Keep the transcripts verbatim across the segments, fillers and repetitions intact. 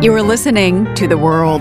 You are listening to The World.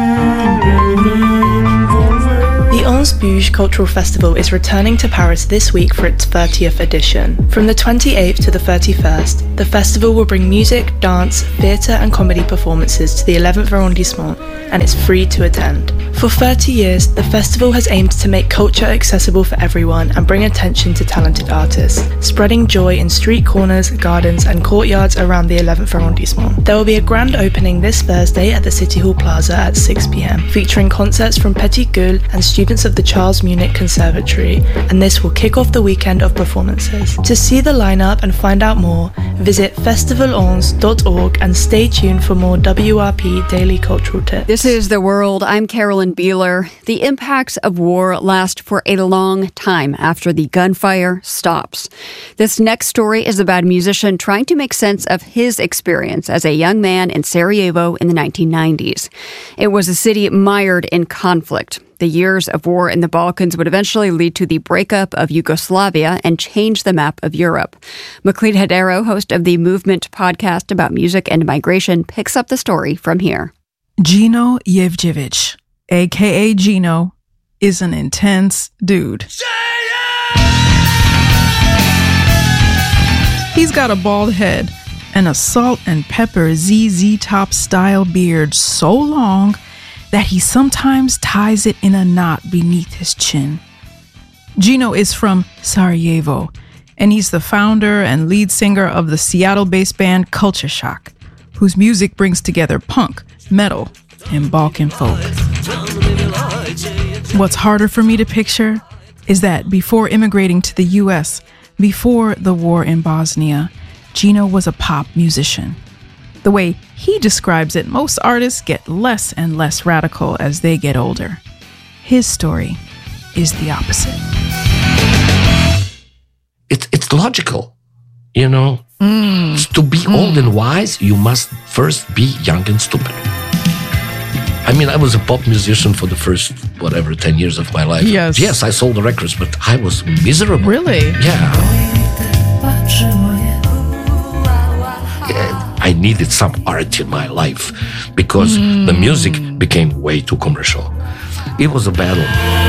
The Onze Bouges Cultural Festival is returning to Paris this week for its thirtieth edition. From the twenty-eighth to the thirty-first, the festival will bring music, dance, theatre and comedy performances to the eleventh arrondissement, and it's free to attend. For thirty years, the festival has aimed to make culture accessible for everyone and bring attention to talented artists, spreading joy in street corners, gardens and courtyards around the eleventh arrondissement. There will be a grand opening this Thursday at the City Hall Plaza at six p.m, featuring concerts from Petit Gueule and students of the Charles Munich Conservatory, and this will kick off the weekend of performances. To see the lineup and find out more, visit festival onze dot org and stay tuned for more W R P daily cultural tips. This is The World. I'm Carolyn Beeler. The impacts of war last for a long time after the gunfire stops. This next story is about a musician trying to make sense of his experience as a young man in Sarajevo in the nineteen nineties. It was a city mired in conflict. The years of war in the Balkans would eventually lead to the breakup of Yugoslavia and change the map of Europe. Macleod Hedero, host of the Movement podcast about music and migration, picks up the story from here. Gino Yevgevic, a k a. Gino, is an intense dude. He's got a bald head and a salt and pepper Z Z Top style beard so long that he sometimes ties it in a knot beneath his chin. Gino is from Sarajevo, and he's the founder and lead singer of the Seattle-based band Culture Shock, whose music brings together punk, metal, and Balkan folk. What's harder for me to picture is that before immigrating to the U S, before the war in Bosnia, Gino was a pop musician. The way he describes it, most artists get less and less radical as they get older. His story is the opposite. It's it's logical, you know. Mm. To be mm. old and wise, you must first be young and stupid. I mean, I was a pop musician for the first, whatever, ten years of my life. Yes. Yes, I sold the records, but I was miserable. Really? Yeah. yeah. I needed some art in my life because mm. the music became way too commercial. It was a battle.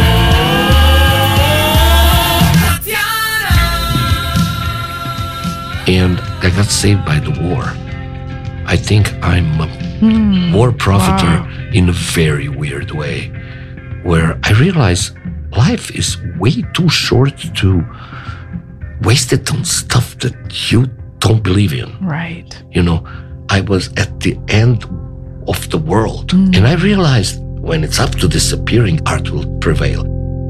And I got saved by the war. I think I'm a mm. war profiteer wow. in a very weird way, where I realize life is way too short to waste it on stuff that you don't believe in. Right. You know, I was at the end of the world, mm. and I realized when it's up to disappearing, art will prevail.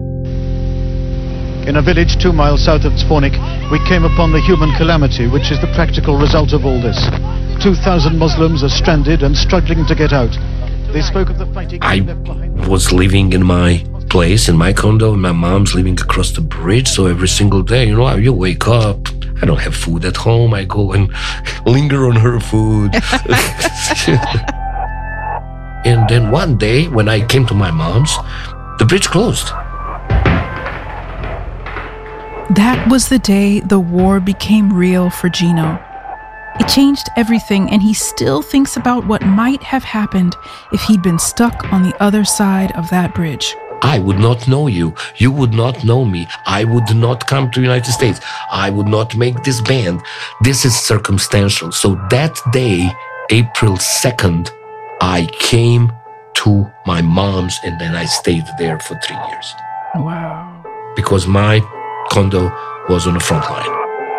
In a village two miles south of Zvornik, we came upon the human calamity, which is the practical result of all this. two thousand Muslims are stranded and struggling to get out. They spoke of the fighting... I was living in my place, in my condo, and my mom's living across the bridge, so every single day, you know, you wake up, I don't have food at home, I go and linger on her food. And then one day, when I came to my mom's, the bridge closed. That was the day the war became real for Gino. It changed everything, and he still thinks about what might have happened if he'd been stuck on the other side of that bridge. I would not know you. You would not know me. I would not come to the United States. I would not make this band. This is circumstantial. So that day, April second, I came to my mom's, and then I stayed there for three years. Wow. Because my condo was on the front line.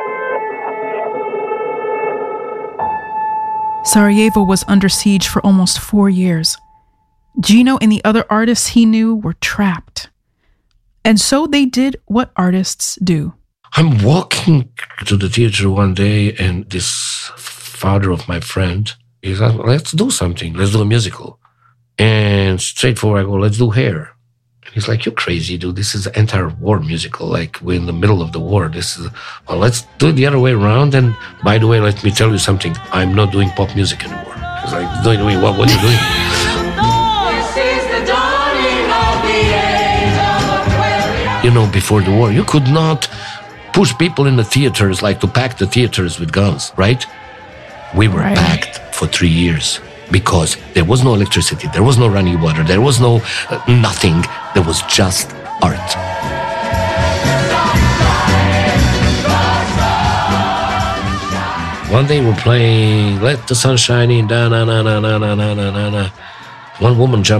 Sarajevo was under siege for almost four years. Gino and the other artists he knew were trapped. And so they did what artists do. I'm walking to the theater one day, and this father of my friend is like, let's do something. Let's do a musical. And straight forward, I go, let's do Hair. And he's like, you're crazy, dude. This is an anti-war musical. Like, we're in the middle of the war. This is, well, let's do it the other way around. And by the way, let me tell you something. I'm not doing pop music anymore. He's like, wait, wait, what, what are you doing? You know, before the war, you could not push people in the theaters, like to pack the theaters with guns, right? We were right. packed for three years. because there was no electricity, there was no running water, there was no uh, nothing. There was just art. One day we're playing "Let the Sun Shine In," da na na na na na na na na. One woman jumped